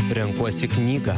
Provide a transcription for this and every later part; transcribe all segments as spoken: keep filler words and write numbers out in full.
renkuosi knygą.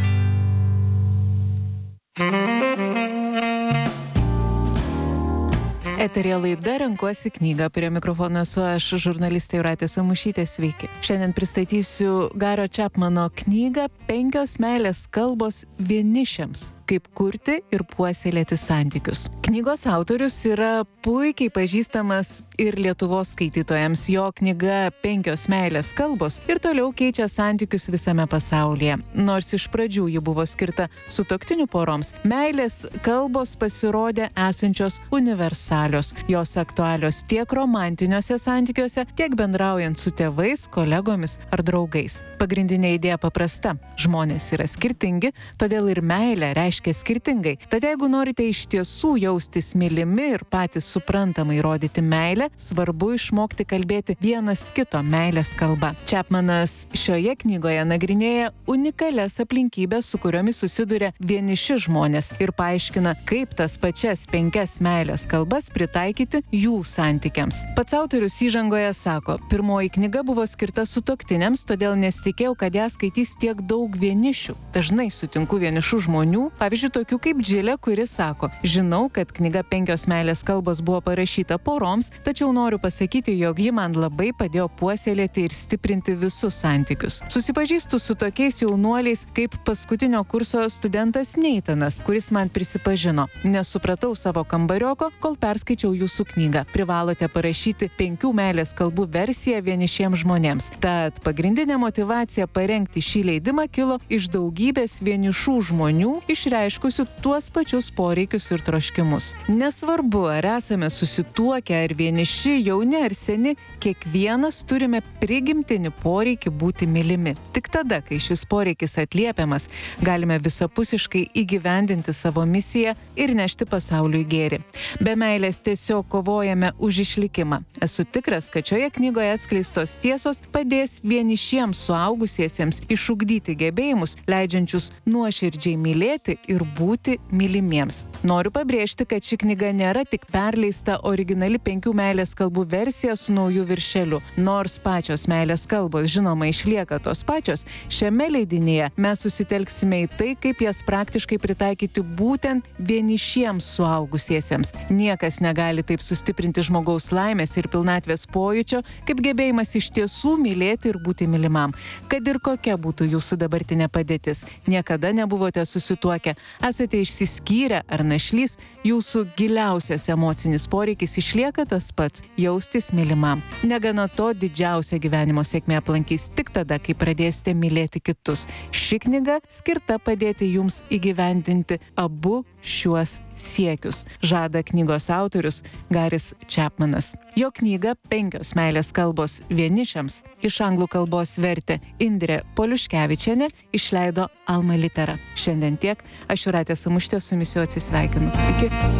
Eterija laida Renkuosi knygą. Prie mikrofono esu aš, žurnalistė Jūratė Samušytė. Sveiki. Šiandien pristatysiu Gario Čepmano knygą Penkios meilės kalbos vienišiams. Kaip kurti ir puoselėti santykius. Knygos autorius yra puikiai pažįstamas ir Lietuvos skaitytojams. Jo knyga Penkios meilės kalbos ir toliau keičia santykius visame pasaulyje. Nors iš pradžių ji buvo skirta sutuoktinių poroms, meilės kalbos pasirodė esančios universalios. Jos aktualios tiek romantiniuose santykiuose, tiek bendraujant su tėvais, kolegomis ar draugais. Pagrindinė idėja paprasta. Žmonės yra skirtingi, todėl ir meilė reiškia skirtingai. Tad jeigu norite iš tiesų jaustis mylimi ir patys suprantamai rodyti meilę, svarbu išmokti kalbėti vienas kito meilės kalba. Čepmanas šioje knygoje nagrinėja unikalias aplinkybės, su kuriomis susiduria vieniši žmonės ir paaiškina, kaip tas pačias penkias meilės kalbas pritaikyti jų santykiams. Pats autorius įžangoje sako, pirmoji knyga buvo skirta sutuoktiniams, todėl nesitikėjau, kad ją skaitys tiek daug vienišių. Dažnai sutinku vienišų žmonių, pavyzdžiui, tokių kaip Džilė, kuris sako, žinau, kad knyga Penkios meilės kalbos buvo parašyta poroms, tačiau noriu pasakyti, jog ji man labai padėjo puoselėti ir stiprinti visus santykius. Susipažįstu su tokiais jaunuoliais kaip paskutinio kurso studentas Neitanas, kuris man prisipažino, nesupratau savo kambarioko, kol perskaičiau jūsų knygą. Privalote parašyti penkių meilės kalbų versiją vienišiems žmonėms. Tad pagrindinė motyvacija parengti šį leidimą kilo iš daugybės vienišų žmonių, išreiškusių tuos pačius poreikius ir troškimus. Nesvarbu, ar esame susituokę, ar vieniši, jauni ar seni, kiekvienas turime prigimtinį poreikį būti mylimi. Tik tada, kai šis poreikis atliepiamas, galime visapusiškai įgyvendinti savo misiją ir nešti pasauliui gėrį. Be meilės tiesiog kovojame už išlikimą. Esu tikras, kad šioje knygoje atskleistos tiesos padės vienišiems suaugusiesiems išugdyti gebėjimus, leidžiančius nuoširdžiai mylėti ir būti mylimiems. Noriu pabrėžti, kad ši knyga nėra tik perleista originali penkių meilės kalbų versija su nauju viršeliu. Nors pačios meilės kalbos, žinoma, išlieka tos pačios, šiame leidinyje mes susitelksime į tai, kaip jas praktiškai pritaikyti būtent vienišiems suaugusiesiems. Niekas negali taip sustiprinti žmogaus laimės ir pilnatvės pojūčio, kaip gebėjimas iš tiesų mylėti ir būti mylimam. Kad ir kokia būtų jūsų dabartinė padėtis, niekada nebuvote susituokę, esate išsiskyrę ar našlys, jūsų giliausias emocinis poreikis išlieka tas pats – jaustis mylimam. Negana to, didžiausia gyvenimo sėkmė aplankys tik tada, kai pradėsite mylėti kitus. Ši knyga skirta padėti jums įgyvendinti abu šiuos siekius, žada knygos autorius Garis Čepmanas. Jo knygą Penkios meilės kalbos vienišiams iš anglų kalbos vertė Indrė Poliuškevičienė, išleido Alma Litera. Šiandien tiek, aš Jūratė Samušytė su jumis jau atsisveikinu. Iki.